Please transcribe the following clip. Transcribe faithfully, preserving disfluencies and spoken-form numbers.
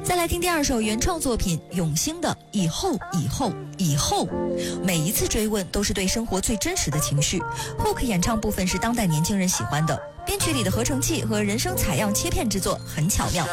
再来听第二首原创作品永兴的以后以后以后，每一次追问都是对生活最真实的情绪。 Hook 演唱部分是当代年轻人喜欢的，编曲里的合成器和人声采样切片制作很巧妙。